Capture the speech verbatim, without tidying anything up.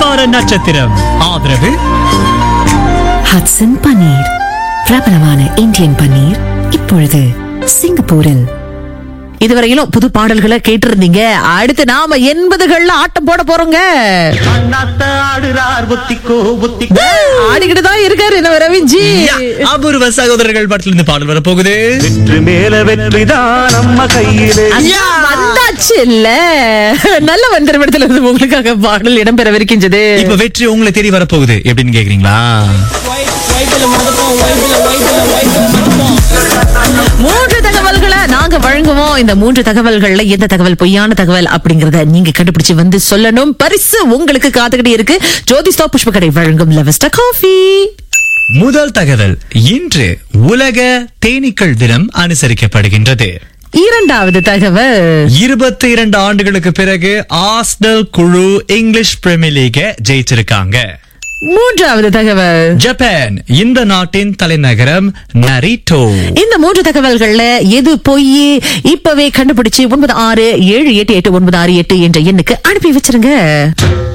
வார நட்சத்திரம். ஆதரவு ஹட்சன் பன்னீர், பிரபலமான இந்தியன் பன்னீர், இப்பொழுது சிங்கப்பூரில். இதுவரையிலும் புது பாடல்களை கேட்டிருந்தீங்க. அடுத்து நாம எண்பதுகள்ல ஆட்டம் போட போறோங்க. ஆடிக்கிட்டு தான் இருக்காரு நம்ம ரவிஜி. அபூர்வ சகோதரர்கள் படத்துல இருந்து பாடல் வர போகுது. வெற்றி மேல வெற்றிதான் நம்ம கையிலே. வந்தாச்சு இல்ல, நல்ல வந்திரப்படத்துல இருந்து உங்களுக்காக பாடல் இடம்பெறவிருக்கின்றது. இப்ப வெற்றி உங்களை தேடி வரப்போகுது. எப்படின்னு கேக்குறீங்களா? மூன்று தகவல்களை நாங்க வழங்குவோம். இந்த மூன்று தகவல்கள்ல எந்த தகவல் பொய்யான தகவல் அப்படிங்கறத நீங்க கண்டுபிடிச்சு வந்து சொல்லணும். பரிசு உங்களுக்கு காத்துக்கிட்டே இருக்கு. ஜோதிஸ்தா புஷ்பக்கடை வழங்கும் லெவஸ்டா காஃபி. முதல் தகவல், இன்று உலக தேனீக்கள் தினம் அனுசரிக்கப்படுகின்றது. இரண்டாவது தகவல், இருபத்தி இரண்டு ஆண்டுகளுக்கு பிறகு ஆர்சனல் குழு இங்கிலீஷ் பிரீமியர் லீக ஜெயிச்சிருக்காங்க. மூன்றாவது தகவல், ஜப்பான் இந்த நாட்டின் தலைநகரம் நரிட்டோ. இந்த மூன்று தகவல்கள்ல எது பொய் இப்பவே கண்டுபிடிச்சு ஒன்பது ஆறு ஏழு எட்டு எட்டு ஒன்பது ஆறு எட்டு என்ற எண்ணுக்கு அனுப்பி வச்சிருங்க.